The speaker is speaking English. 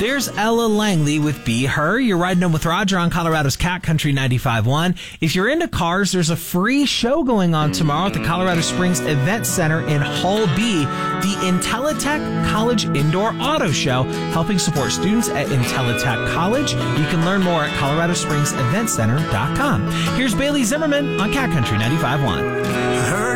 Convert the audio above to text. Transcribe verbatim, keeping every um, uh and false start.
There's Ella Langley with Be Her. You're riding home with Roger on Colorado's Cat Country ninety-five point one. If you're into cars, there's a free show going on tomorrow at the Colorado Springs Event Center in Hall B, the Intelitech College Indoor Auto Show, helping support students at Intelitech College. You can learn more at colorado springs event center dot com. Here's Bailey Zimmerman on Cat Country ninety-five point one.